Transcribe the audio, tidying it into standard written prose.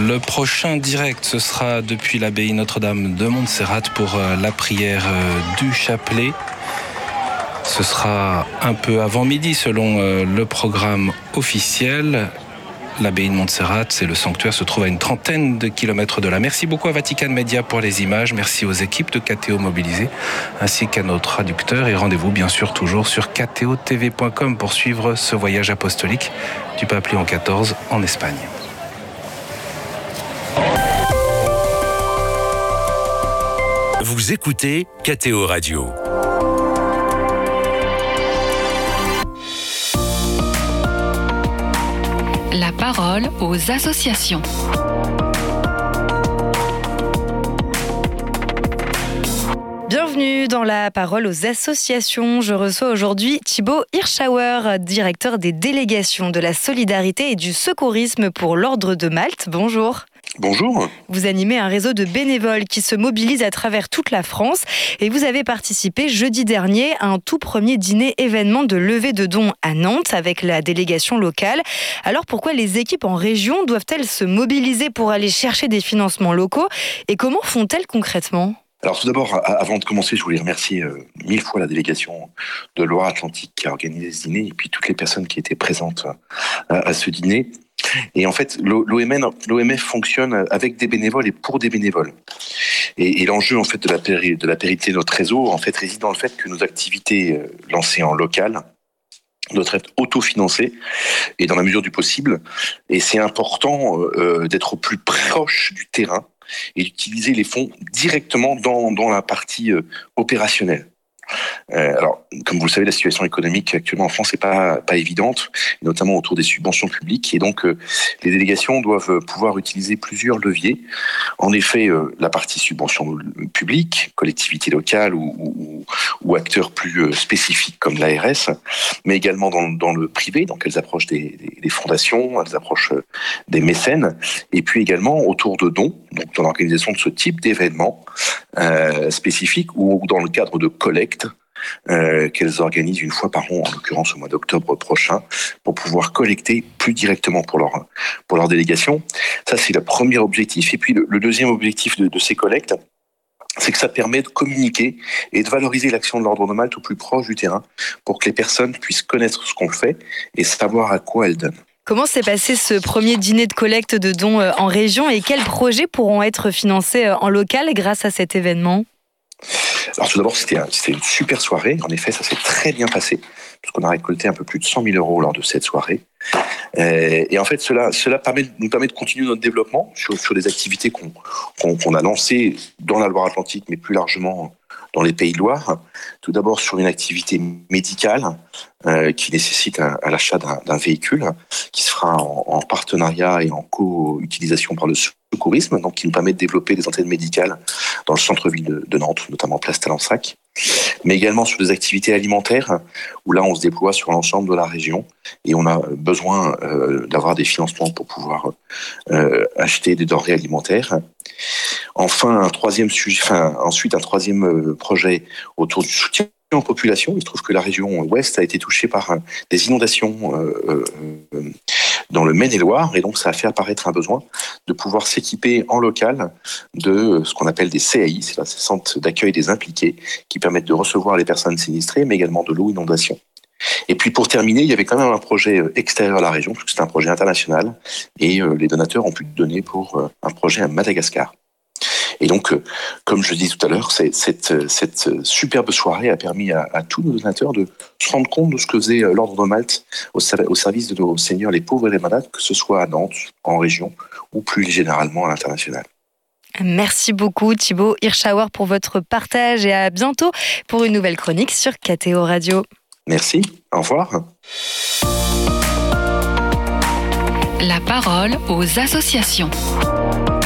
Le prochain direct, ce sera depuis l'abbaye Notre-Dame de Montserrat pour la prière du chapelet. Ce sera un peu avant midi selon le programme officiel. L'abbaye de Montserrat, c'est le sanctuaire, se trouve à une trentaine de kilomètres de là. Merci beaucoup à Vatican Media pour les images. Merci aux équipes de KTO mobilisées, ainsi qu'à nos traducteurs. Et rendez-vous bien sûr toujours sur ktotv.com pour suivre ce voyage apostolique du pape Léon XIV en Espagne. Vous écoutez KTO Radio. La parole aux associations. Bienvenue dans la parole aux associations. Je reçois aujourd'hui Thibaut Hirschauer, directeur des délégations de la solidarité et du secourisme pour l'Ordre de Malte. Bonjour. Bonjour. Vous animez un réseau de bénévoles qui se mobilisent à travers toute la France et vous avez participé jeudi dernier à un tout premier dîner événement de levée de dons à Nantes avec la délégation locale. Alors pourquoi les équipes en région doivent-elles se mobiliser pour aller chercher des financements locaux et comment font-elles concrètement ? Alors tout d'abord, avant de commencer, je voulais remercier 1000 fois la délégation de Loire-Atlantique qui a organisé ce dîner et puis toutes les personnes qui étaient présentes à ce dîner. Et en fait, l'OMF fonctionne avec des bénévoles et pour des bénévoles. Et l'enjeu en fait de la pérennité de notre réseau en fait réside dans le fait que nos activités lancées en local doivent être autofinancées et dans la mesure du possible. Et c'est important d'être au plus proche du terrain et d'utiliser les fonds directement dans la partie opérationnelle. Alors, comme vous le savez, la situation économique actuellement en France n'est pas évidente, notamment autour des subventions publiques. Et donc, les délégations doivent pouvoir utiliser plusieurs leviers. En effet, la partie subvention publique, collectivités locales ou acteurs plus spécifiques comme l'ARS, mais également dans le privé, donc elles approchent des fondations, elles approchent des mécènes, et puis également autour de dons, donc dans l'organisation de ce type d'événements spécifiques ou dans le cadre de collectes qu'elles organisent une fois par an, en l'occurrence au mois d'octobre prochain, pour pouvoir collecter plus directement pour leur délégation. Ça, c'est le premier objectif. Et puis le deuxième objectif de ces collectes, c'est que ça permet de communiquer et de valoriser l'action de l'Ordre de Malte au plus proche du terrain pour que les personnes puissent connaître ce qu'on fait et savoir à quoi elles donnent. Comment s'est passé ce premier dîner de collecte de dons en région et quels projets pourront être financés en local grâce à cet événement ? Alors tout d'abord, c'était une super soirée. En effet, ça s'est très bien passé, puisqu'on a récolté un peu plus de 100 000 € lors de cette soirée. Et en fait, cela nous permet de continuer notre développement sur des activités qu'on a lancées dans la Loire-Atlantique, mais plus largement dans les Pays de Loire. Tout d'abord sur une activité médicale qui nécessite à l'achat d'un véhicule qui se fera en partenariat et en co-utilisation par le secourisme, donc qui nous permet de développer des antennes médicales dans le centre-ville de Nantes, notamment place Talensac, mais également sur des activités alimentaires où là on se déploie sur l'ensemble de la région et on a besoin d'avoir des financements pour pouvoir acheter des denrées alimentaires. Enfin, ensuite un troisième projet autour du soutien en population. Il se trouve que la région ouest a été touchée par des inondations dans le Maine-et-Loire, et donc ça a fait apparaître un besoin de pouvoir s'équiper en local de ce qu'on appelle des CAI, c'est les centres d'accueil des impliqués, qui permettent de recevoir les personnes sinistrées, mais également de l'eau inondation. Et puis pour terminer, il y avait quand même un projet extérieur à la région, parce que c'est un projet international, et les donateurs ont pu donner pour un projet à Madagascar. Et donc, comme je le disais tout à l'heure, cette superbe soirée a permis à tous nos donateurs de se rendre compte de ce que faisait l'Ordre de Malte au service de nos seigneurs, les pauvres et les malades, que ce soit à Nantes, en région, ou plus généralement à l'international. Merci beaucoup Thibaut Hirschauer pour votre partage et à bientôt pour une nouvelle chronique sur KTO Radio. Merci, au revoir. La parole aux associations.